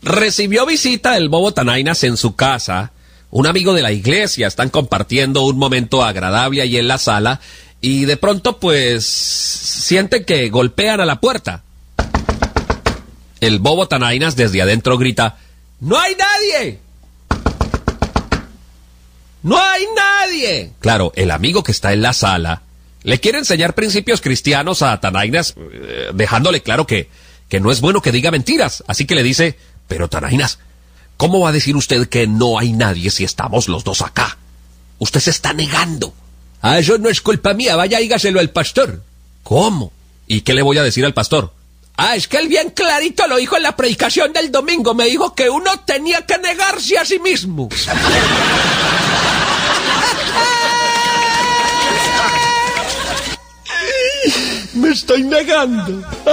Recibió visita el bobo Tanainas en su casa. Un amigo de la iglesia, están compartiendo un momento agradable ahí en la sala y de pronto pues sienten que golpean a la puerta. El bobo Tanainas desde adentro grita: ¡No hay nadie! ¡No hay nadie! Claro, el amigo que está en la sala le quiere enseñar principios cristianos a Tanainas, dejándole claro que no es bueno que diga mentiras. Así que le dice: pero Tanainas, ¿cómo va a decir usted que no hay nadie si estamos los dos acá? Usted se está negando. Ah, eso no es culpa mía, vaya, dígaselo al pastor. ¿Cómo? ¿Y qué le voy a decir al pastor? Ah, es que él bien clarito lo dijo en la predicación del domingo. Me dijo que uno tenía que negarse a sí mismo. Me estoy negando.